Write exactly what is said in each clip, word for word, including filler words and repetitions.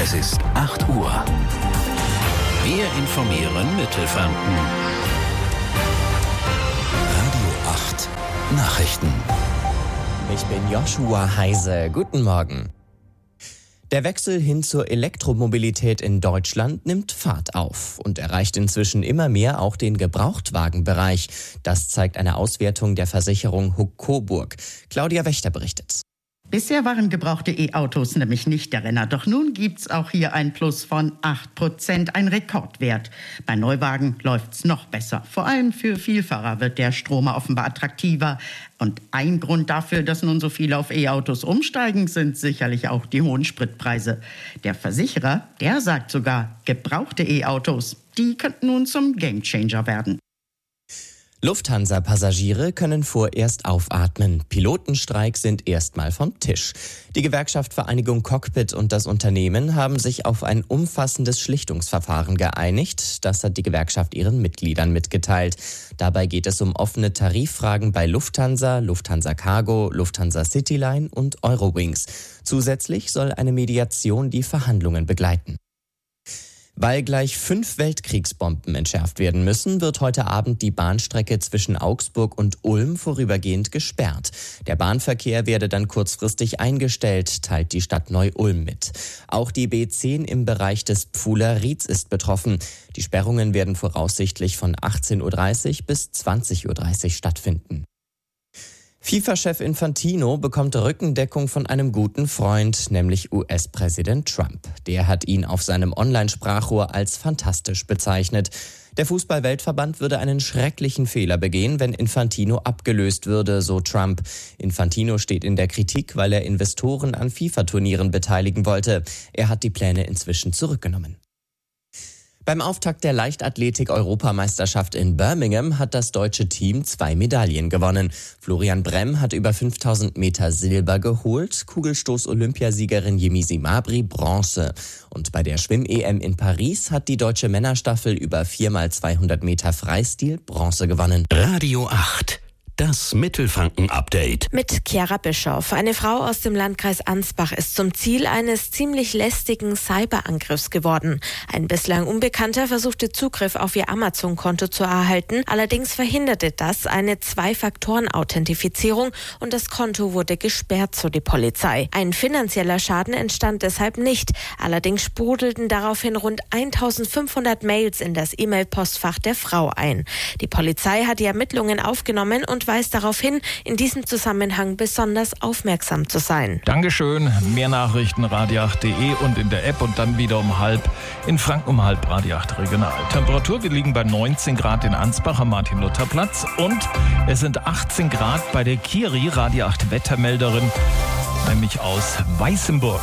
Es ist acht Uhr. Wir informieren Mittelfranken. Radio acht Nachrichten. Ich bin Joshua Heise. Guten Morgen. Der Wechsel hin zur Elektromobilität in Deutschland nimmt Fahrt auf und erreicht inzwischen immer mehr auch den Gebrauchtwagenbereich. Das zeigt eine Auswertung der Versicherung Huck Coburg. Claudia Wächter berichtet. Bisher waren gebrauchte E-Autos nämlich nicht der Renner. Doch nun gibt's auch hier ein Plus von acht Prozent, ein Rekordwert. Bei Neuwagen läuft's noch besser. Vor allem für Vielfahrer wird der Stromer offenbar attraktiver. Und ein Grund dafür, dass nun so viele auf E-Autos umsteigen, sind sicherlich auch die hohen Spritpreise. Der Versicherer, der sagt sogar, gebrauchte E-Autos, die könnten nun zum Gamechanger werden. Lufthansa-Passagiere können vorerst aufatmen. Pilotenstreik sind erstmal vom Tisch. Die Gewerkschaft Vereinigung Cockpit und das Unternehmen haben sich auf ein umfassendes Schlichtungsverfahren geeinigt. Das hat die Gewerkschaft ihren Mitgliedern mitgeteilt. Dabei geht es um offene Tariffragen bei Lufthansa, Lufthansa Cargo, Lufthansa Cityline und Eurowings. Zusätzlich soll eine Mediation die Verhandlungen begleiten. Weil gleich fünf Weltkriegsbomben entschärft werden müssen, wird heute Abend die Bahnstrecke zwischen Augsburg und Ulm vorübergehend gesperrt. Der Bahnverkehr werde dann kurzfristig eingestellt, teilt die Stadt Neu-Ulm mit. Auch die B zehn im Bereich des Pfuhler Rieds ist betroffen. Die Sperrungen werden voraussichtlich von achtzehn Uhr dreißig bis zwanzig Uhr dreißig stattfinden. FIFA-Chef Infantino bekommt Rückendeckung von einem guten Freund, nämlich U S-Präsident Trump. Der hat ihn auf seinem Online-Sprachrohr als fantastisch bezeichnet. Der Fußball-Weltverband würde einen schrecklichen Fehler begehen, wenn Infantino abgelöst würde, so Trump. Infantino steht in der Kritik, weil er Investoren an FIFA-Turnieren beteiligen wollte. Er hat die Pläne inzwischen zurückgenommen. Beim Auftakt der Leichtathletik-Europameisterschaft in Birmingham hat das deutsche Team zwei Medaillen gewonnen. Florian Bremm hat über fünftausend Meter Silber geholt, Kugelstoß-Olympiasiegerin Yemisi Mabry Bronze. Und bei der Schwimm-E M in Paris hat die deutsche Männerstaffel über vier mal zweihundert Meter Freistil Bronze gewonnen. Radio acht. Das Mittelfranken-Update. Mit Chiara Bischoff. Eine Frau aus dem Landkreis Ansbach ist zum Ziel eines ziemlich lästigen Cyberangriffs geworden. Ein bislang Unbekannter versuchte Zugriff auf ihr Amazon-Konto zu erhalten. Allerdings verhinderte das eine Zwei-Faktoren-Authentifizierung und das Konto wurde gesperrt, so die Polizei. Ein finanzieller Schaden entstand deshalb nicht. Allerdings sprudelten daraufhin rund eintausendfünfhundert Mails in das E-Mail-Postfach der Frau ein. Die Polizei hat die Ermittlungen aufgenommen und weist darauf hin, in diesem Zusammenhang besonders aufmerksam zu sein. Dankeschön. Mehr Nachrichten radio acht punkt de und in der App und dann wieder um halb in Franken um halb Radio acht Regional. Temperatur, wir liegen bei neunzehn Grad in Ansbach am Martin-Luther-Platz und es sind achtzehn Grad bei der Kiri, Radio acht Wettermelderin, nämlich aus Weißenburg.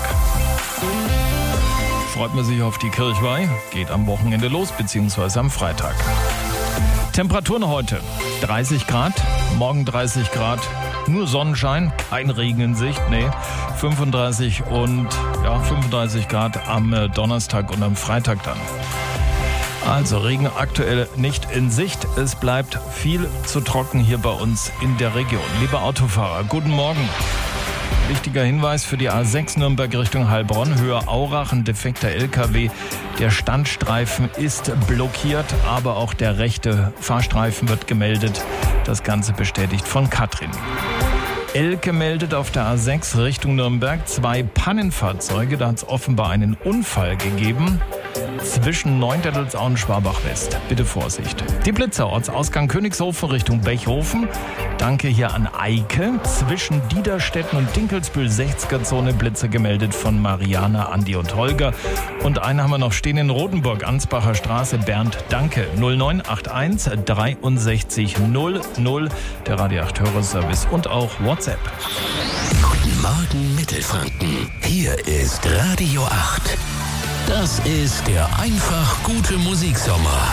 Freut man sich auf die Kirchweih, geht am Wochenende los, beziehungsweise am Freitag. Temperaturen heute dreißig Grad, morgen dreißig Grad, nur Sonnenschein, kein Regen in Sicht, nee, fünfunddreißig und ja, fünfunddreißig Grad am Donnerstag und am Freitag dann. Also Regen aktuell nicht in Sicht, es bleibt viel zu trocken hier bei uns in der Region. Liebe Autofahrer, guten Morgen. Wichtiger Hinweis für die A sechs Nürnberg Richtung Heilbronn, Höhe Aurach, ein defekter L K W. Der Standstreifen ist blockiert, aber auch der rechte Fahrstreifen wird gemeldet. Das Ganze bestätigt von Katrin. Elke meldet auf der A sechs Richtung Nürnberg zwei Pannenfahrzeuge. Da hat es offenbar einen Unfall gegeben. Zwischen Neundettelsau und Schwabach-West. Bitte Vorsicht. Die Blitzer, Ortsausgang Königshofen Richtung Bechhofen. Danke hier an Eike. Zwischen Diederstetten und Dinkelsbühl sechziger-Zone Blitzer gemeldet von Mariana, Andi und Holger. Und einen haben wir noch stehen in Rotenburg, Ansbacher Straße. Bernd, danke. null neun acht eins dreiundsechzig null null. Der Radio acht Hörerservice und auch WhatsApp. Guten Morgen Mittelfranken. Hier ist Radio acht. Das ist der einfach gute Musiksommer.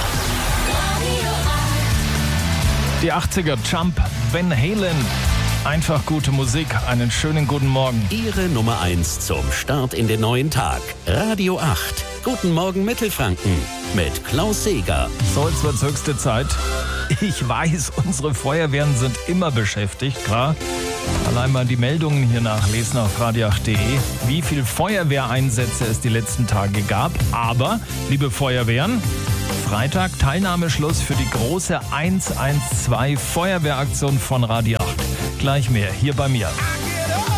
Die achtziger Jump, Van Halen. Einfach gute Musik. Einen schönen guten Morgen. Ihre Nummer eins zum Start in den neuen Tag. Radio acht. Guten Morgen Mittelfranken mit Klaus Seeger. So, jetzt wird's höchste Zeit. Ich weiß, unsere Feuerwehren sind immer beschäftigt, klar. Allein mal die Meldungen hier nachlesen auf radio acht punkt de, wie viel Feuerwehreinsätze es die letzten Tage gab. Aber, liebe Feuerwehren, Freitag Teilnahmeschluss für die große eins eins zwei Feuerwehraktion von Radio acht. Gleich mehr hier bei mir.